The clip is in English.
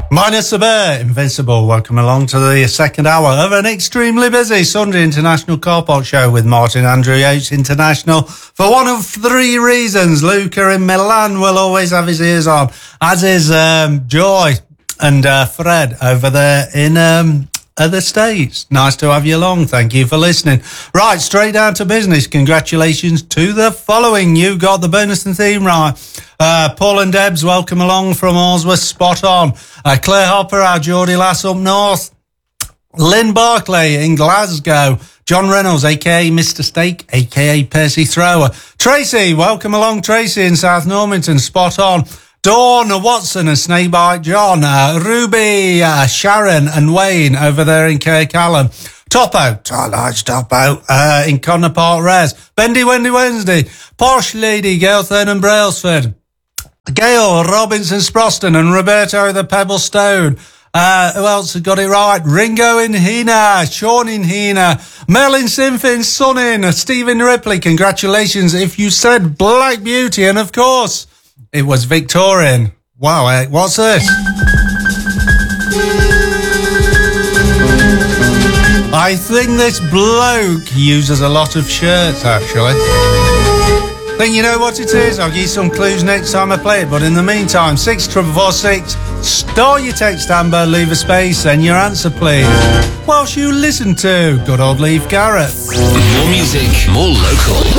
Minus a bit, Invincible. Welcome along to the second hour of an extremely busy Sunday International Car Park show with Martin Andrew Yates International. For one of three reasons, Luca in Milan will always have his ears on, as is Joy and Fred over there in other states. Nice to have you along. Thank you for listening. Right, straight down to business. Congratulations to the following. You got the bonus and theme right. Paul and Debs, welcome along from Allsworth, spot on. Claire Hopper, our Geordie lass up north. Lynn Barclay in Glasgow. John Reynolds, a.k.a. Mr. Steak, a.k.a. Percy Thrower. Tracy, welcome along, Tracy in South Normanton, spot on. Dawn, Watson and Snakebite John. Ruby, Sharon and Wayne over there in Kirkcallam. Topo, large Topo, in Connor Park Res. Bendy Wendy Wednesday. Posh Lady, Gailthorne and Brailsford. Gail, Robinson Sproston and Roberto the Pebble Stone. Who else has got it right? Ringo in Hina, Sean in Hina, Merlin Sinfin, Sonin, Stephen Ripley. Congratulations if you said Black Beauty. And of course, it was Victorian. Wow, what's this? I think this bloke uses a lot of shirts, actually. Think you know what it is? I'll give you some clues next time I play it. But in the meantime, 64446, store your text Amber, leave a space, and your answer, please. Whilst you listen to good old Leif Garrett. More music, more local.